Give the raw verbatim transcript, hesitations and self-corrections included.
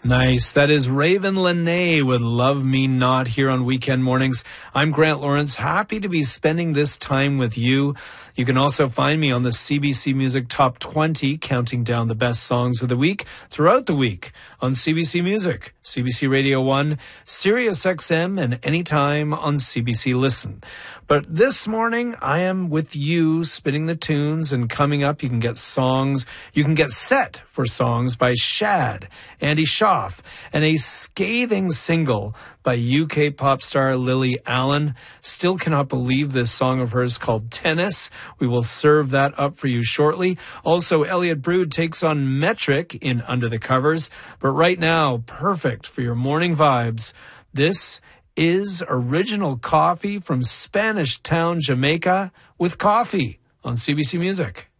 Nice. That is Raven Lene with Love Me Not here on Weekend Mornings. I'm Grant Lawrence, happy to be spending this time with you. You can also find me on the C B C Music Top twenty, counting down the best songs of the week throughout the week on C B C Music, C B C Radio one, Sirius X M, and anytime on C B C Listen. But this morning, I am with you spinning the tunes, and coming up, you can get songs, you can get set for songs by Shad, Andy Schaaf, and a scathing single by U K pop star Lily Allen. Still cannot believe this song of hers called Tennis. We will serve that up for you shortly. Also, Elliot Brood takes on Metric in Under the Covers. But right now, perfect for your morning vibes. This is Original Coffee from Spanish Town, Jamaica, with Coffee on C B C Music.